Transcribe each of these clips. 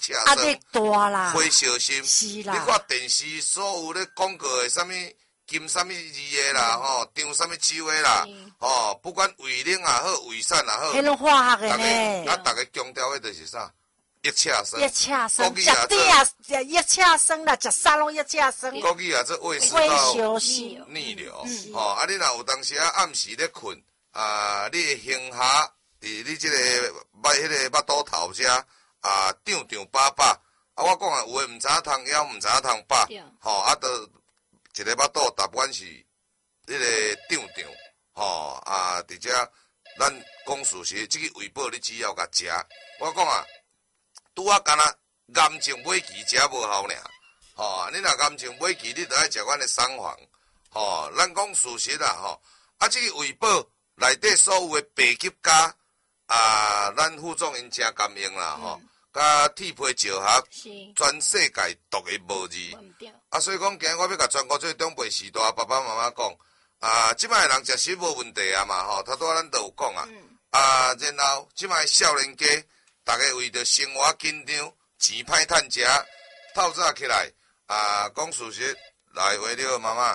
车压力大啦， 会小心。 是啦。 你看电视所有咧广告的什么金什么字的啦，张什么酒的啦，不管胃冷也好，胃散也好， 迄种化学的呢。 大家强调的就是啥？腋车酸。 腋车酸，食底啊，腋车酸啦，食啥拢腋车酸。 国语啊，这胃食道逆流。你若有当时暗时咧困，你的胸下伫你这个迄个腹肚头遮胀巴巴。我讲有诶，毋知影通枵，毋知影通饱。都一个腹肚，习惯是迄个胀。伫遮咱讲事实，这个胃宝你只要甲食。我讲拄敢若癌症末期食无效尔。你若癌症末期，你着爱食阮的桑黄。咱讲事实啦。这个胃宝内底所有的白吉加咱副总因真感应啦。甲铁皮石盒，全世界独个无二。所以讲，今日我要甲全国最长辈时代爸爸妈妈讲，即摆人食食无问题嘛。头拄仔咱都有讲然后即摆少年家，大家为着生活紧张，钱歹趁食，透早起来讲事实，来话了妈妈。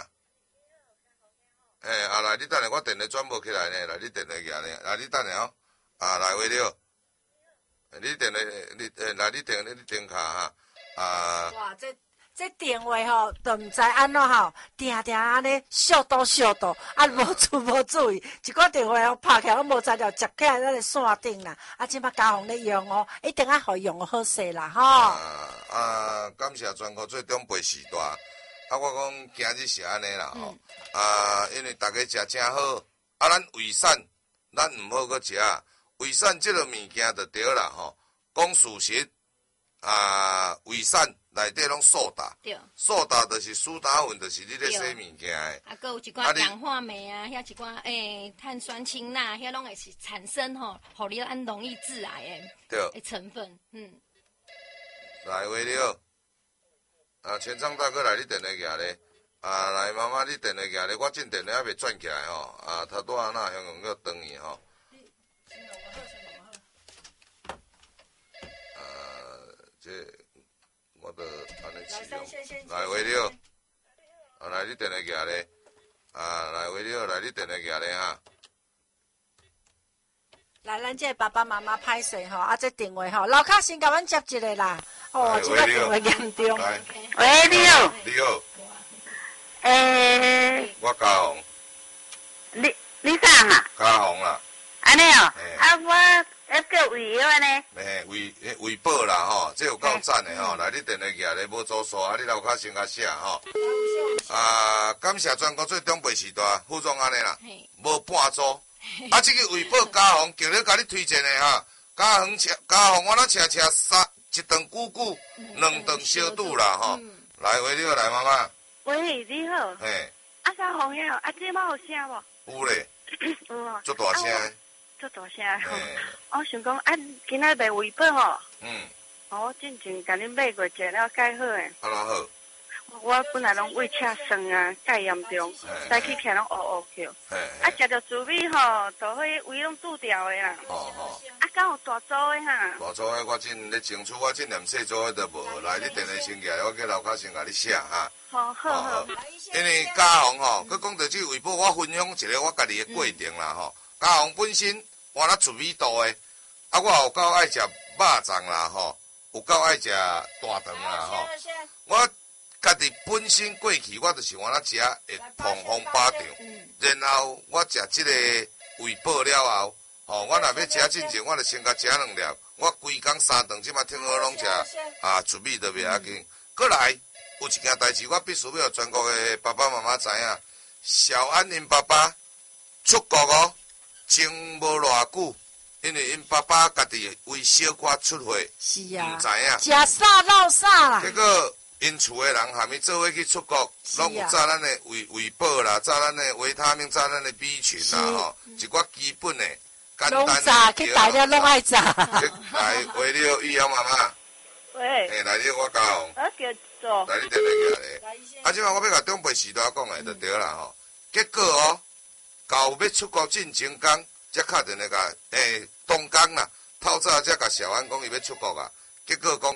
来你等下，我电话转无起来呢。来你电话举呢，来你等下来话了。你电话，你电卡哇，这电话都唔知安怎定安尼小度，无注意，一个电话拍起来，我无知了，接起来咱个线顶啦。即摆家红咧用一定要好用好势啦， 感谢全国最长辈时代。我讲今日是安尼啦，因为大家食真好，咱胃散，咱唔好搁食。胃散这个物件就对啦，讲事实，胃散内底拢苏打，苏打就是苏打粉，就是你咧洗物件的。 还有一寡氧化酶遐一寡碳酸氢钠，遐拢会是产生互你咱容易致癌的成分。 来话了，全昌大哥来，你电话举咧。来妈妈，你电话举咧，我进电话还未转起来头拄仔那向用等伊这我都安尼使用。来话了，来你电话举咧，来话了，来你电话举咧来，咱这爸爸妈妈歹势这电话老卡先甲阮接一个啦。这个电话严重。 喂，你好。 你好。我嘉宏。 你啥啊？ 嘉宏啦。 安尼我叫胃药呢？ 胃宝啦这有够赞的来你电话举咧，无做数你留卡先甲写感谢全国最长辈时代副总安尼啦，无半组。这个胃宝嘉宏叫你甲你推荐的嘉宏我吃一顿久久，两顿小肚啦来话了，来妈妈。 喂，你好。嘉宏遐这摆有声无？ 有咧。 有足大声。 足大声我想讲今仔卖胃宝我之前甲恁买过，食了介好诶。 怎好？ 我本来拢胃车酸介严重，早起起来拢乌叫。食着滋味就迄胃拢堵掉诶啦。敢有大组诶大组诶，我真咧争取，我真连细组诶都无。来，你电话先举，我叫楼卡先甲你写好。 因为嘉宏佮讲到这个胃宝，我分享一个我家己诶过程啦嘉宏本身我咧自美度诶，我有够爱食肉粽啦有够爱食大肠啦我家己本身过去我就是我食会痛风巴肠，然后我食这个胃宝了后，我若要食进前，我就先甲食2粒，我规工3顿，即马听好拢食自美都袂要紧。过来有一件代志，我必须要全国的爸爸妈妈知影，小安因爸爸出国前无偌久，因为因爸爸家己为小可出血，唔知影食啥闹啥啦。 结果因厝的人下面做伙去出国，拢有炸咱的胃宝啦，炸咱的维他命，炸咱的 B 群啦一寡基本的简单的。 炸去大了拢爱炸。 来，为了玉阳妈妈。 喂。 来你我嘉宏。 我叫做。 来你电话过来。即摆我要甲长辈时代讲的就对啦结果到要出国进前天，才敲电话甲当天啦，透早才甲小安讲伊要出国结果讲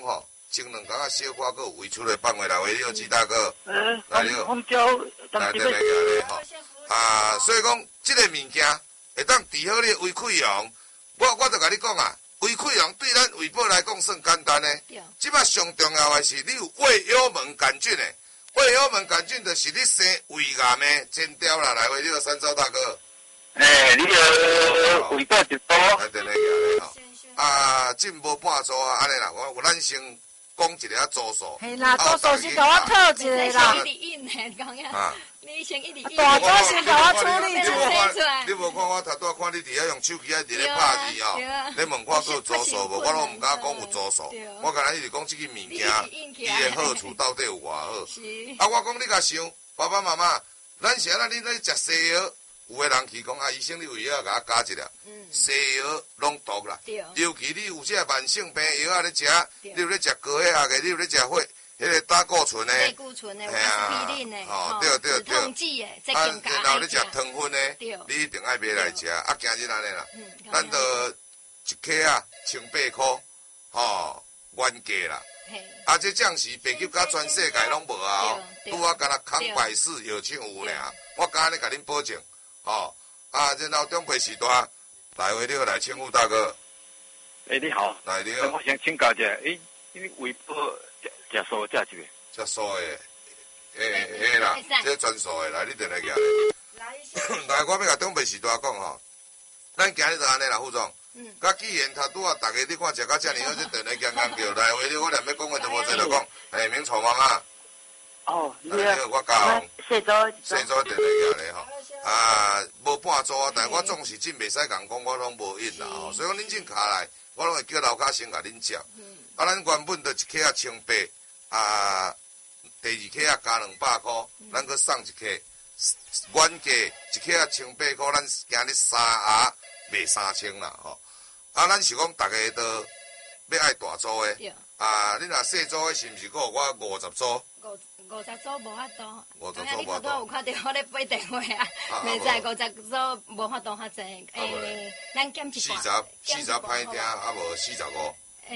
前2工啊小可佫有胃出的放话来话了，季大哥。来了。 红椒， 来来来吼。所以讲，即个物件会当治好你胃溃疡。我就甲你讲啊，胃溃疡对咱胃部来讲算简单的。即摆上重要的是你有胃幽门杆菌的。胃幽门杆菌就是你生胃癌的前兆啦。来话了，三洲大哥。 你个胃部一多。 来等下吼。进无半组啊，安尼啦，咱先讲一个组数。 嘿啦，组数是甲我套一个啦。 你先一直大组先甲我处理一下。 你无看我头拄看你伫遐用手机伫咧拍字吼，你问我佫有组数无？我拢毋敢讲有组数，我敢若一直讲即个物件，伊的好处到底有偌好。我讲你甲想，爸爸妈妈，咱是安那你咧食西药，有个人去讲啊，医生你胃药甲我加一粒，西药拢毒啦。尤其你有这慢性病药啊咧食，你有咧食高血压的，你有咧食血。迄个胆固醇的， 胆固醇的，有阿司匹林的，对，痛剂的，再更加然后你食糖分的，你一定爱买来食。今日安尼啦，咱就一克啊，18块，原价啦。这酱是白酒甲全世界拢无啊，拄啊，敢若康百事药厂有尔。我敢安尼甲恁保证，然后中北时代来回了来，请呼大哥。 你好。 来你好。 我想请教一下，因为胃部。食素食一个， 食素的，啦，这全素的，来你等来行。来，我要甲中北时代讲吼，咱今日就安尼啦，副总。甲既然头拄啊，大家你看食到遮尔好，这等来行叫来，为了我连要讲话都无做就讲，明楚妈妈。你好，我教。谢总等来行咧吼。无半组啊，但是我总是真袂使讲我拢无瘾啦吼，所以讲恁真卡来，我拢会叫楼骹先甲恁接。咱原本就一克啊18。第2克啊加200块，咱搁送一克，原价一克啊18块，咱今日3盒卖3000啦吼。咱是讲大家都要爱大组的，你若细组的是毋是搁有我50组 ？50组无法度。 50组无法度。 有看到我咧打电话啊，袂使50组无法度遐济。咱减一半。 40歹听，无45。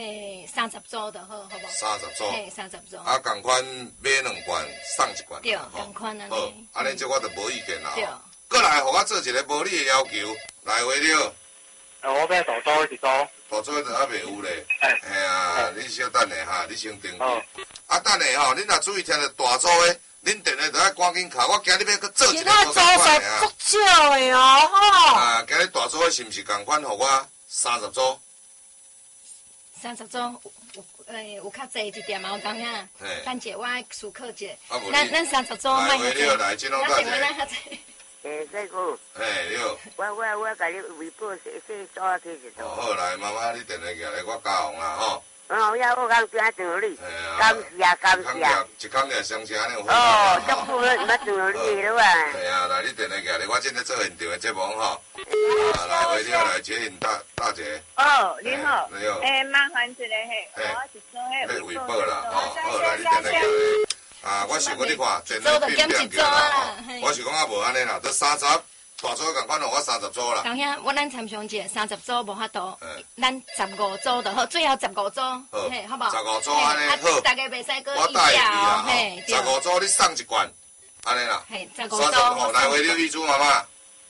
30组就好，好无 ？30组。 30组。 共款买2罐送1罐。 对，共款安尼。 安尼这我就无意见啦。对。过来，互我做一个无你的要求，来话了。 我买大组一组。 大组就还袂有咧。你小等下哈，你先登记。等下吼，恁若注意听着大组的，恁电话就要赶紧敲。我今日要去做一个大组数足少的哦，吼。 今日大组的是毋是共款？互我30组。 30组，有较济一点嘛，有当下。等者我思考者。咱30组卖遐济。 来，金龙大姐。 这个。 你好。 我甲你微博说做去一做。 好，来，妈妈，你电话过来，我教红啦，吼。 我讲边转你，感谢。 一工也相车呢。 足好了，毋捌转你了哇。 来，你电话过来，我正在做现场的节目吼。来，回了来接应大姐。 你好。 你好。 麻烦一个我是做迄微博啦，好，来，你电话过来。我想讲你看，电话变啦，我是讲无安尼啦，都30。大组共款互我30组啦。 当下咱参详者30组无法度，咱15组就好，最后15组，嘿，好不好 ？15组安尼好。 大家袂使搁我带伊啦， 嘿 ，15组你送1罐，安尼啦。 嘿，15组。 来，回了玉珠妈妈。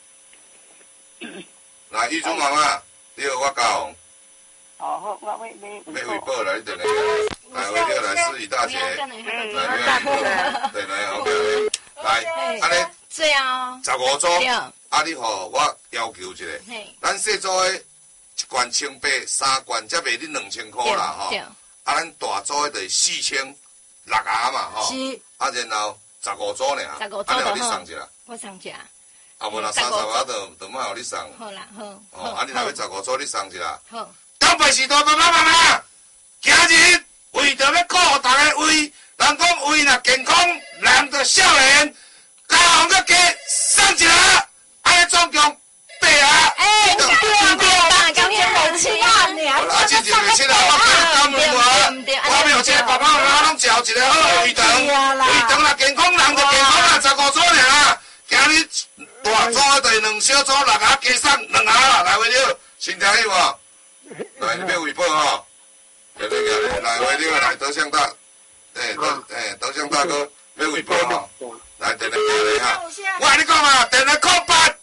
来，玉珠妈妈，你好，我教红。 好，我买微博来，你等下。来，回了来，思雨大姐。来，对来，好，来，安尼。 最后 15组，你互我要求一个，咱细组的1罐1800，3罐才卖你2000块啦吼。咱大组的就是4600盒嘛吼。 是。 然后15组尔，安尼互你送一下。 我送一下。 无若30盒就莫互你送。 好啦， 好。你若要15组，你送一下。 好。 东北时代爸爸妈妈，今日为着要顾大家胃，人讲胃若健康，人就少年。加红个鸡送一盒，安尼总共8盒。 对，今天没吃啊， 真正没吃啊，我今日干我没有吃，爸爸妈妈拢照一个好胃肠，胃肠若健康，人就健康啦，15组尔。今日大组就是2小组6盒，加送2盒啦，来回了，先听去无？来，你要微博吼，要电话行来回你来德相大，德相大哥要汇报吼，来电话行哈。我跟你讲啊，电话080081081081，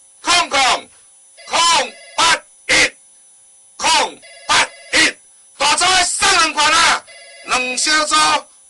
大组的送2罐啊，2小组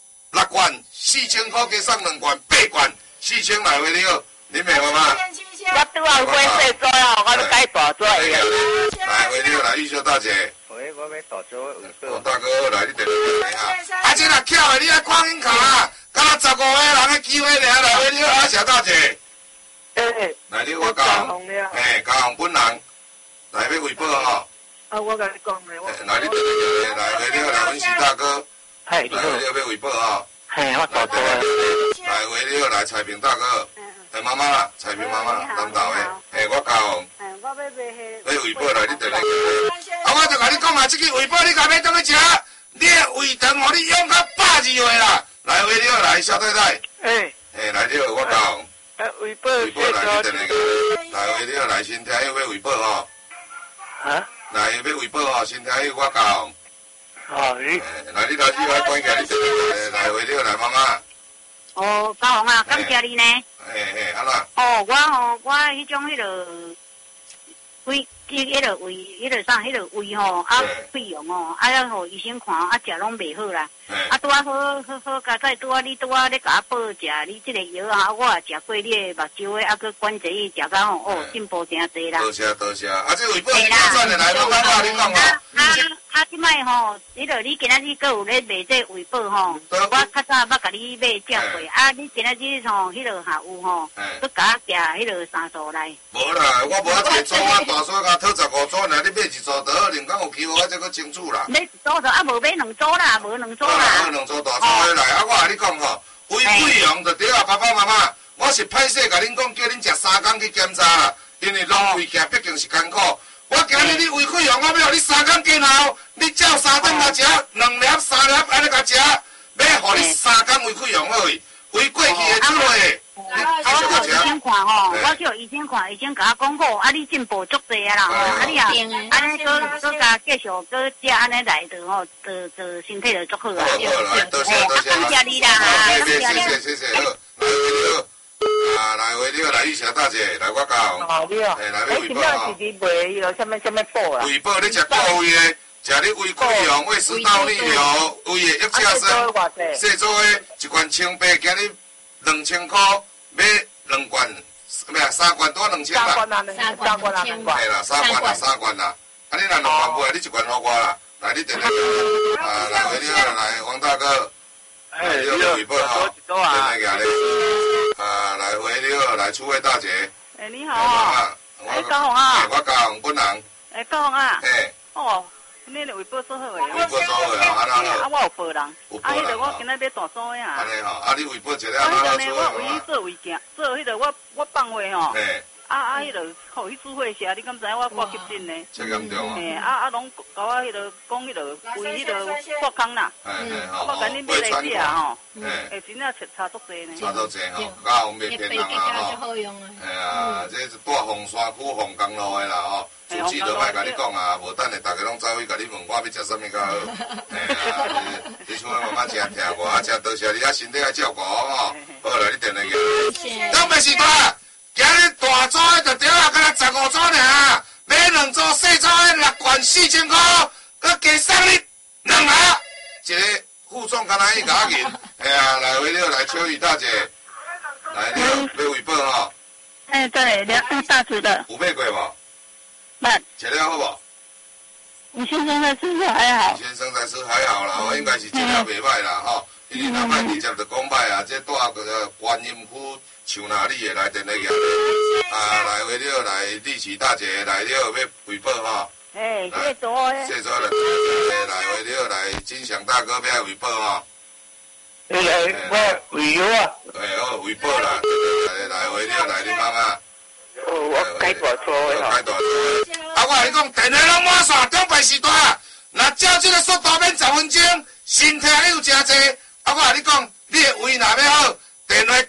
6罐，4000块加送2罐，8罐4000来回你好，你明白吗？ 我拄好买细纸哦，我要改大纸的。 来回你好，来玉秀大姐。 喂，我要大纸。 大哥，来你电话哈。啊，这若巧的，你爱看紧卡啊，敢若15个人的机会尔，来回你好，啊，谢大姐。来你我讲，嘉宏本人来要汇报吼。 我甲你讲的， 来你电话来回你好，来阮是大哥。来回你好，要汇报吼。 我大纸的。 来回你好，来彩萍大哥。妈妈啦，彩萍妈妈，南投的，我嘉宏。 我要买迄。 要汇报来你电话。啊，我就甲你讲啊，这个汇报你甲要当去食，你的胃肠互你用到120岁啦。来回你好，来小太太。来你好，我嘉宏。 汇报来你电话。来回你好，来先听要汇报吼。来要汇报吼，先听我嘉宏。来你老师我关起你电话，来回你好，来妈妈。 嘉宏啊，感谢你呢。 安怎？ 我迄种迄个胃，迄个胃，迄个啥，迄个胃吼，费用哦，要互医生看，食拢袂好啦。拄好加在拄好你咧甲我报食你即个药啊，我也食过你的目睭的，搁关节食到吼，进步真侪啦。 多谢。啊，这汇报是哪算的来？我你讲吼。 即摆吼，你今仔日搁有咧卖这汇报吼，我较早捌甲你买食过，你今仔日吼，迄落下午吼，搁甲我寄迄落3组来。 无啦，我无一个组，我大嫂甲讨15组，若你买1组就好，另讲有机会我再搁清楚啦。 买1组就无买2组啦，无2组啦。 买2组大组的来，我甲你讲吼，胃溃疡就对啊，爸爸妈妈，我是歹势甲恁讲，叫恁食3工去检查啦，因为浪费行毕竟是艰苦。我今日你胃溃疡，我要互你3工过后，你照3顿来食，2粒、3粒安尼甲食，要互你3工胃溃疡好去，胃过去会出来。 我叫医生看吼，我叫医生看，医生甲我讲好，你进步足济啊啦，你安尼搁甲继续搁食安尼来着吼，就身体就足好啊。 多谢， 感谢你啦， 谢，好。来回你好，来玉霞大姐，来我讲。 你好。 来要汇报是你卖迄个什么补啦？ 汇报你食高位的，食你胃溃疡、胃食道逆流、胃的液车生，细组的1罐1,800，今日2000块，买2罐，咩啊？3罐多2000啦。 3罐啦。 系啦，3罐啦。啊，你若2罐买，你1罐好我啦。来，你电话。来回你好，来王大哥。你好，汇报哈。电话给你。来回你好，来楚慧大姐。 你好。嘉宏啊。 我嘉宏本人。 嘉宏啊。你的汇报做好诶。 汇报做好诶，安那我有报人。迄个我今仔要大组诶啊。 安尼吼，你汇报一下安尼我为你做胃镜，做迄个我放话吼。迄个互伊煮伙食，你敢知我挂急诊呢？ 这严重哦。拢甲我迄个讲迄个为迄个挂空啦。我甲恁买来食吼。真正差足济呢。 差足济吼，嘉宏袂骗人啊吼。这是住凤山区凤江路的啦吼。主治就莫甲你讲啊，无等下大家拢走去甲你问我要食啥物较好。你厝妈妈真疼我，真多谢你啊，身体爱照顾吼。好来，你电话去。当袂是大。今日大组的就对啊，敢若15组尔，买2组细组的6罐4000块，佮加送你2盒。一个副总敢若伊甲我银，来回了来秋雨大姐，来了要汇报吼。 对，大厨的。 有买过无？ 买。 吃了好无？ 你先生在吃还好。 先生在吃还好啦，应该是吃了袂歹啦吼。因为若歹直接就讲歹啊，这住个观音区。像哪里的来电话来回了来丽琪大姐来了要汇报吼。 谢组的。 谢组的，来回了来金祥大哥要汇报吼。 我汇报啊。 好汇报啦，来回了来你妈妈。 我改大错的。 改大错的。我跟你讲，电话拢满线，中摆时段，若照这个速度免10分钟，身体又真济。我跟你讲，你的胃若要好。电话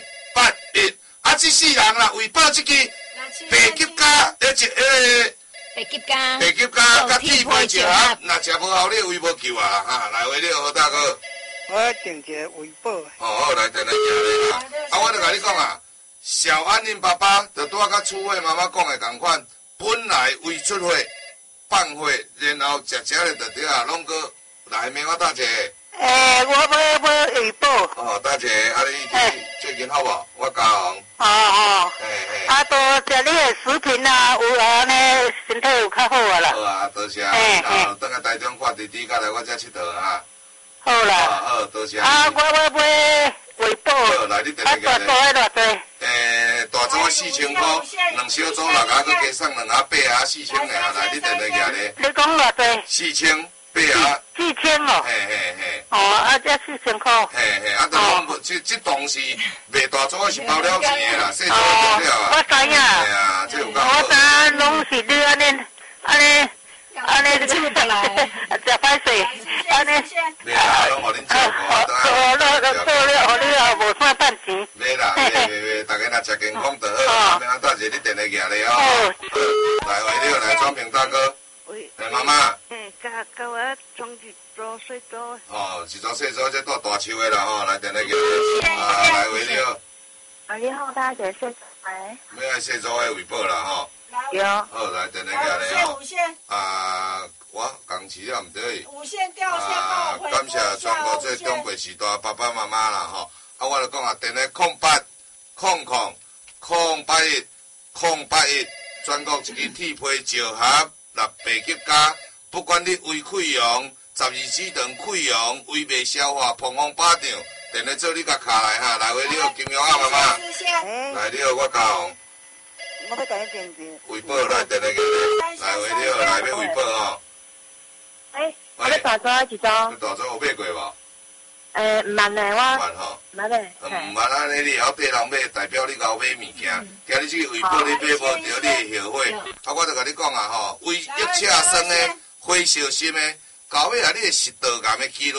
0800810881，这4人啦，为报这个白吉加白吉咖， 白吉咖甲铁皮石盒，若食无好，你胃无救啊哈！来话了，何大哥。 我订一个胃宝。 好，来订来行咧哈。我著甲你讲啊，小安因爸爸著拄甲厝伙妈妈讲的同款，本来胃出血、放血，然后食咧著对啊，拢个来面我大姐。 我买胃宝。 哦，大姐，啊你最近好无？我加红。 啊，多食你的食品啊，有安尼身体有较好啊啦。 好啊，多谢。等下台中看弟弟，甲来我遮佚佗哈。 好啦。 好，多谢。 我买胃宝。 好，来你订来大组的偌济？ 大组4000块，两小组6个，佮加送2个8啊4000个，来你订来行咧。 你讲偌济 ？4000。8啊 ，4000哦。 嘿。 哦，这4000块。 嘿，啊，这东西卖大组是包了钱的啦，小组包了啊。 我知影。 系啊，这有够。 我知，拢是你安尼出得来， 食歹势，安尼。 袂啦，拢互恁照顾啊， 做了，互你也无啥趁钱。 袂啦，袂，大家若食健康就好。明仔大姐你订来行咧哦。来，为了来庄平大哥。来，妈妈。 甲我装一组细组。 哦，一组细组，这带大树的啦吼，来订来行咧。来为了。 你好，大姐，谢谢。 要爱细组的胃宝啦吼。 有。 好，来订来行咧吼。 无线。 我讲起了毋对。 无线掉线帮我回感谢全国最中北时代爸爸妈妈啦吼。我就讲订咧0800810881，全国一支铁皮石盒。那白吉咖，不管你胃溃疡、12指肠溃疡、胃袂消化、膀胱巴掌，订来做你甲卡来哈，来为你金庸啊妈妈，来你好我教红。 我要甲你订订。 胃宝来订来个，来为你好来要胃宝哦。 我咧大组一组。 大组有买过无？ 毋捌咧，我。 捌吼。 捌咧。 毋捌安尼你晓缀人买，代表你甲我买物件。今日这个胃宝你买无着，你会后悔。我就甲你讲啊吼，胃液赤酸的、火烧心的，到尾啊，你的食道癌的几率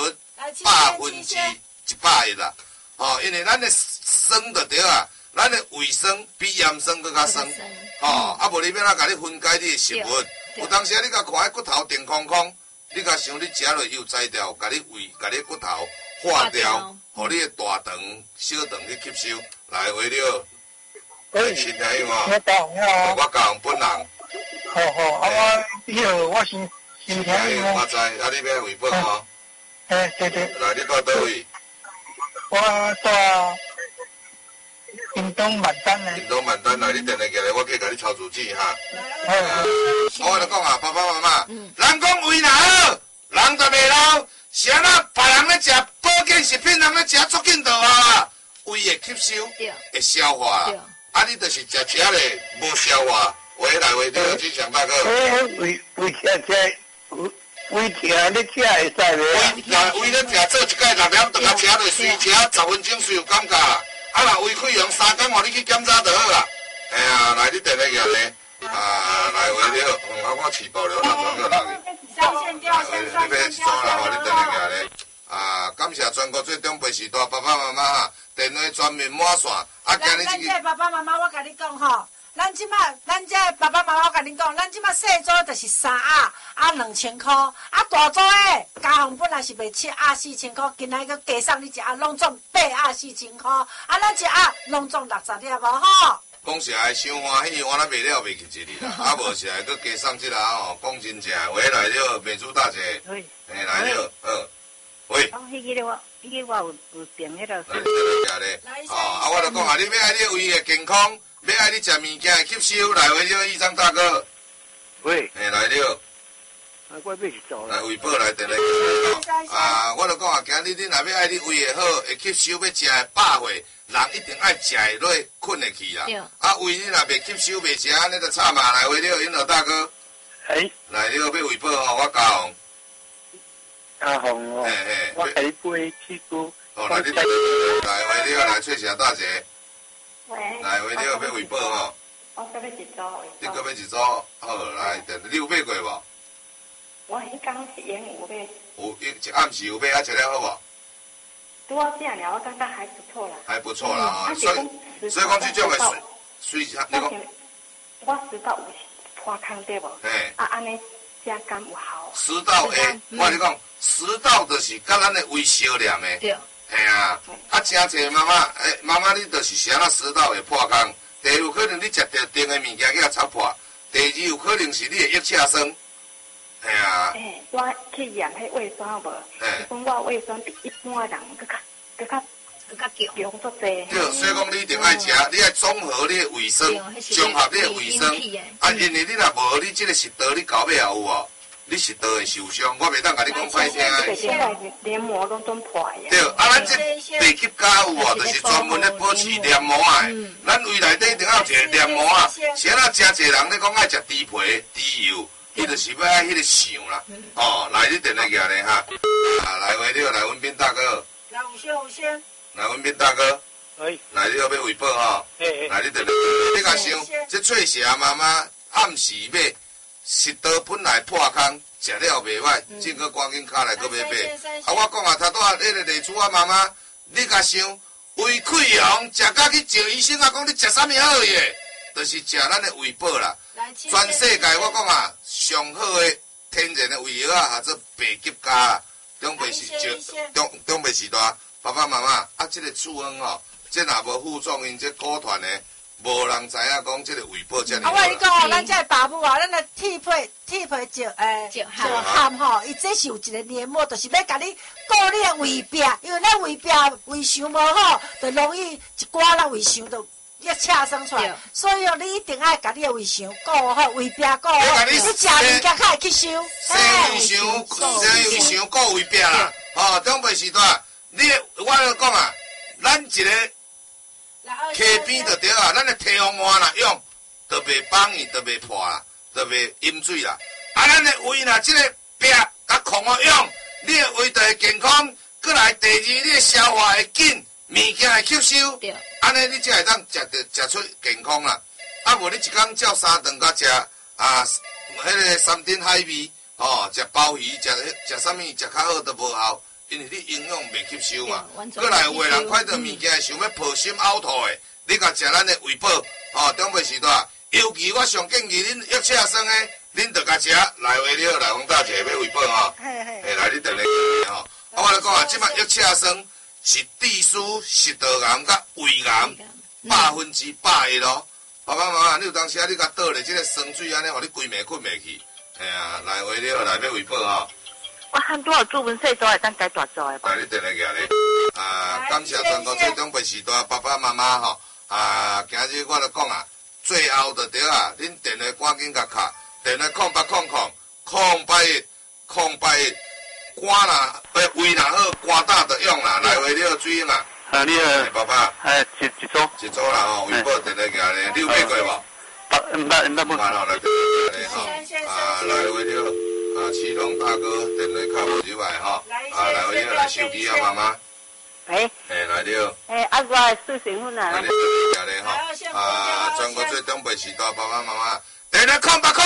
100%啦。吼，因为咱的酸就对啊，咱的胃酸比盐酸搁较酸。吼，啊无你要哪甲你分解你的食物？有当时你甲看迄骨头定空空，你甲想你食落又摘掉，甲你胃、甲你骨头化掉，互你的大肠、小肠去吸收，来为了。亲朋友哦，我教本人。 好，我我新朋友。 我知，啊你要胃宝哦。 对。 来，你住倒位？ 我住屏东万丹咧。 屏东万丹，来你订来过来，我去甲你抄主记哈。我就讲啊，爸爸妈妈，人讲胃若好，人就袂老。是安那别人咧食保健食品，人咧食足紧就好啊，胃会吸收，会消化。啊，你就是食咧无消化，话来话去，真常大哥。 胃吃，胃疼你吃会使袂？ 胃咧食做一摆6点，顿啊吃落随吃10分钟随有感觉。啊，若胃溃疡3天，互你去检查就好啦。哎呀，来你订来个咧，来话了，我饲爆了，那转个人。你要一组啦吼，你订来个咧。感谢全国最中北时代爸爸妈妈哈，电话全面满线。 今日咱这爸爸妈妈，我甲你讲吼，咱这爸爸妈妈，我甲你讲，咱即马细组就是3盒2000块，大组的加红本来是卖7盒4000块，今仔个加上你一盒，拢总8盒4000块，咱一盒拢总60粒无吼。 讲实在伤欢喜，我那卖了卖去一日啦，无实在佮加送即个吼，讲真正，喂来了，美珠大姐，来了，喂。 迄个我有订迄个。 我就讲啊，你要爱你胃的健康，要爱你食物件的吸收，来为了医生大哥。 喂。 来了。 我买一组来胃宝来订来。我就讲啊，今日你若要爱你胃的好，会吸收，要食的饱血，人一定爱食的落，困会去啦。胃你若袂吸收，袂食，安尼就惨嘛。来为了引导大哥。来了，要胃宝吼，我教。 阿红哦，我下杯去姑。 来你来为了来翠霞大姐。 喂。 来为了要胃宝吼。 我搁要一组。 你搁要一组？好，来，你有买过无？ 我迄天是演有买。 有，一暗时有买，吃了好无？ 拄好这样了，我感觉还不错啦。 还不错啦哈，所以讲这种的随你讲。 我10到50 破空对无？安尼食甘有效。 食道诶，我跟你讲，食道就是甲咱的胃烧念的。 对。 嘿啊，真侪妈妈你就是啥那食道会破空。第一有可能你食特定的物件去插破，第二有可能是你的腋下酸。嘿啊。 我去验迄胃酸无？讲我胃酸比一般人更较强足济。 对，所以讲你一定爱食，你爱综合你的卫生，综合你的卫生。啊，因为你若无你这个食道，你到尾也有哦。你食道会受伤，我袂当甲你讲歹听诶。黏膜拢破呀。 对，啊，咱这白吉家有哦，就是专门咧保持黏膜啊。咱胃内底一定要有一个黏膜啊。现在真侪人咧讲爱食猪皮、猪油，伊就是要爱迄个想啦。哦，来你电来举咧哈。啊，来话了，来阮斌大哥。 来有先。 来阮斌大哥。来你要胃饱吼。来你电来。你甲想，这翠霞妈妈暗时买。食道本来破空，食了袂歹，真个赶紧卡来搁要买。啊，我讲啊，头拄啊，迄个丽珠啊妈妈，你甲想胃溃疡，食甲去招医生啊，讲你食啥物好耶？就是食咱的胃宝啦。全世界我讲啊，上好的天然的胃药啊，或者白吉家啊，中北时代爸爸妈妈啊，这个处方吼，这若无副作用，这果团的。无人知影讲这个胃宝遮尔。 我跟你讲哦，咱这爸母啊，咱的铁皮石ham吼，伊这是有一个黏膜，就是要甲你顾你的胃壁，因为咱胃壁胃肠无好，就容易一寡咱胃肠就要扯生出来。所以哦，你一定爱甲你的胃肠顾好，胃壁顾好，你食物件才会吸收。 生胃肠顾胃壁啦，吼，中北时代，我就讲啊，咱一个。溪边就对啊，咱的提防换啦用，就袂崩去，就袂破啦，就袂饮水啦。啊，咱的胃啦，这个壁甲空哦用，你的胃就会健康。过来第二，你的消化会紧，物件会吸收。安尼你才会当食出健康啦。啊，无你一工照3顿甲食啊，迄个山珍海味，哦，食鲍鱼，食啥物食较好都无效。因为你营养袂吸收嘛，过来有个人看到物件想要破心呕吐的，你甲食咱的胃宝，哦，中北时代，尤其我上建议恁腋下酸的，恁着甲食，来话了，来讲大姐要胃宝吼，来你等下吼，啊，我来讲啊，即摆腋下酸是地疏、食道癌甲胃癌100%咯，爸爸妈妈，你有当时啊，你甲倒咧即个酸水安尼，互你规暝困袂去，来话了，来要胃宝吼。 我很多做文细做会当改大做诶。 来，你电来举咧。感谢全国最中北时代爸爸妈妈吼。今日我就讲啊，最后就对啊，恁电话赶紧甲卡，电话08000081，肝啦，胃若好，肝胆就用啦，来话了水嘛。 你好， 爸爸。 一组啦吼，胃宝电来举咧，你有买过无？ 唔捌。 好，来咧吼。来话了。启龙大哥，电话卡无入来吼，来话了，来手机啊，妈妈。来了。 我苏成芬啊。 来了，吼，全国最东北时代爸爸妈妈，电话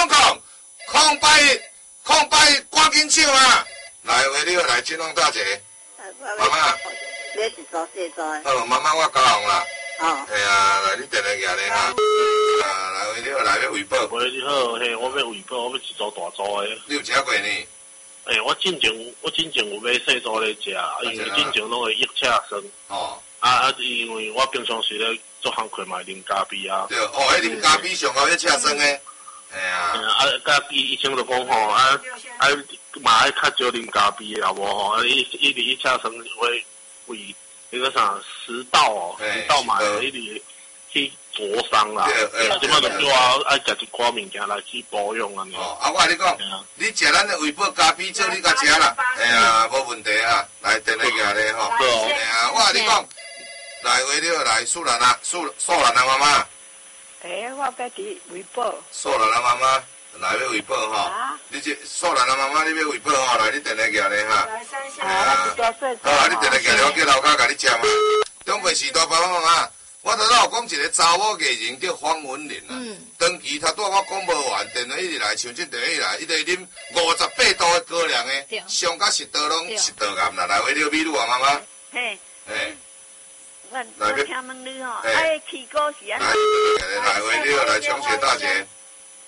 08000081，赶紧抢啊！来话了，来启龙大姐。妈妈。 你一组四组。 好，妈妈我交红啦。 哦。 来你电话举咧哈。来话了，来要胃宝。 喂，你好，我要胃宝，我要一组大组的。 你有食过呢？ 我进前有买细组咧食，因为进前拢会腋下酸。哦。因为我平常时咧做工课嘛啉咖啡啊。 对，迄啉咖啡上好腋下酸诶。 甲医生就讲吼，嘛爱较少啉咖啡，也无吼，伊伫腋下酸会那个啥食道嘛，伊伫去灼伤啦。即摆就叫我爱食一寡物件来去保养安尼。 我甲你讲，你食咱的胃宝咖啡做你甲食啦，无问题啊。来，电话举咧吼。我甲你讲，来话了，来素兰啊妈妈。 我要伫胃宝。 素兰啊妈妈，来要胃宝吼。你这素兰啊妈妈，你要胃宝吼，来你电话举咧哈。好，你电话举咧，我叫老家甲你食嘛。中北时代爸爸妈妈。我头老讲一个查某艺人叫方文玲啦，长期他我讲无完，电话一直来，像这电话一来，伊就啉58度的高粱的，上甲食道拢食道癌啦，来话了，美女啊妈妈。 嘿。我听问你吼，去过时啊。 来话了，来抢钱大姐。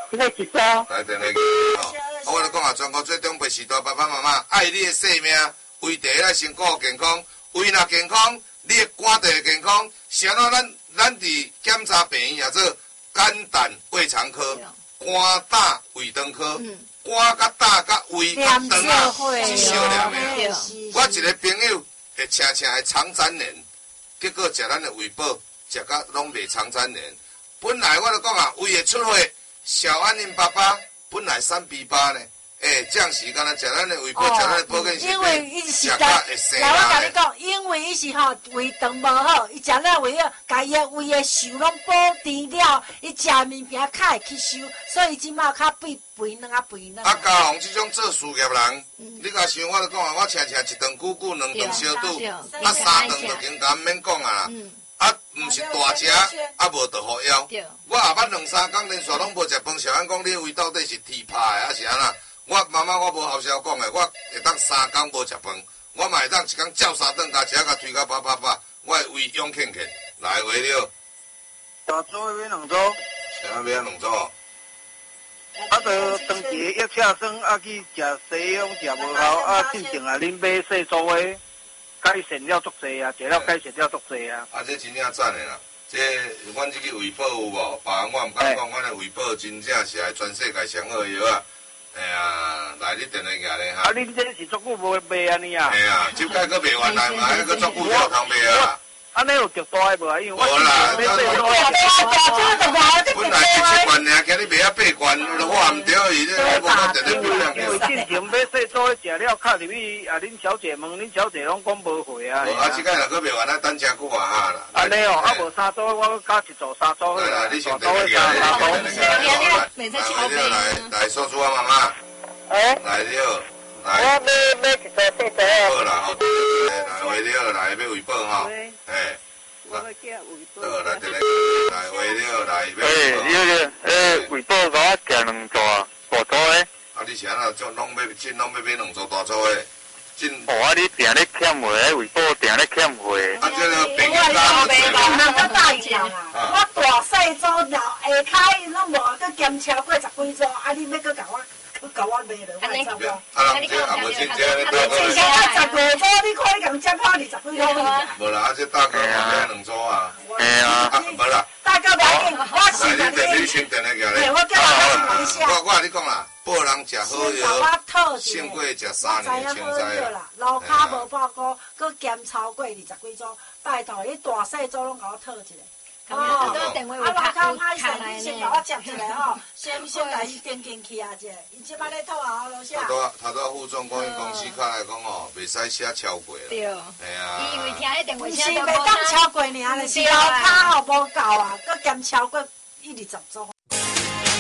这个一组。 来电话吼，我来讲啊，全国最长辈时代爸爸妈妈爱你的生命，为第一咱身躯健康，胃若健康，你的肝就会健康。啥那咱伫检查病院也做肝胆胃肠科、肝胆胃肠科。肝甲胆甲胃甲肠啊，是小念的。我一个朋友会常常会肠粘连，结果食咱的胃宝，食甲拢袂肠粘连。本来我就讲啊，胃会出血，小安因爸爸本来3:8呢。这样时间呢，食咱的胃宝，食咱的保健食品，食甲会生啦。 来，我甲你讲，因为伊是吼胃肠无好，伊食咱胃药，甲伊的胃的受拢保持了，伊食物件较会吸收，所以即马较肥软啊肥软。 啊，嘉宏这种做事业人，你甲想，我就讲啊，我常常一顿久久，两顿小肚，啊3顿就经甲免讲啊啦。啊，毋是大食，啊无就好枵。我下捌2-3工连续拢无食饭，小安讲你胃到底是铁拍的，还是安那？我妈妈我无好笑讲的，我会当3工无食饭，我嘛会当一工照3顿甲食甲推甲饱，我的胃勇健健。来话了， 大组要2组， 啥要2组？ 啊，就长期约车酸，啊去食西洋食无效，啊进前啊恁买细组的，改善了足济啊，食了改善了足济啊。 啊，这真正赞的啦！这阮这个胃宝有无？别人我毋敢讲，阮的胃宝真正是来全世界上好的药啊！哎呀，来你电话举咧哈！ 啊，恁这是足久无卖安尼啊？ 哎呀，即摆佫卖完来嘛，还佫足久才有通卖啊！ 安尼有着大诶无啊？因为我无啦，本来17罐尔，今日卖啊8罐，我毋对伊这无法电话分量。 因为进前买细组的食了，敲入去啊，恁小姐问，恁小姐拢讲无货啊。 啊，即摆若佫卖完，咱等真久啊哈啦。 安尼哦，啊无3组，我加一组3组。 来，你先电话举咧，来，说出啊妈妈。来了，来。 我买一组细组。 好啦，好，来话了，来要胃宝吼， 我要寄胃宝。 来，来话了，来要胃宝。 胃宝甲我寄2组啊，大组的。 啊，你是安那种拢要买2组大组的？ 啊，你定咧欠货，胃宝定咧欠货。 啊，这个病人我大一人啊，我大细组了下骹拢无佫减超过10几组，啊，你要佫甲我卖了，我会怎样？ 啊，人这也无真正咧大个。 之前15组，你看你共接跑20几组去。 无啦，啊，这大哥买2组啊。 嘿啊， 无啦。 大哥不要紧，我是你先电话举咧。 我叫我一下。 我甲你讲啦，报人食好药，胜过食3年清斋啦。 路骹无报告，佫减超过20几组，拜托你大细组拢甲我讨一下。 啊，路骹歹势， 你先甲我接一下吼，先甲伊点进去啊者，伊即摆咧讨啊，楼下。 头拄副总讲，因公司卡来讲哦，袂使写超过啦。 对。 哎呀。 伊因为听迄电话声都无。是袂当超过尔，就是路骹吼无够啊，佫减超过20组。